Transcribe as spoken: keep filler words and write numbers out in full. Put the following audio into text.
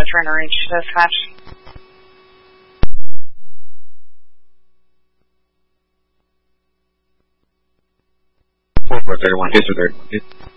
trying to reach dispatch. four four thirty-one, hits or third.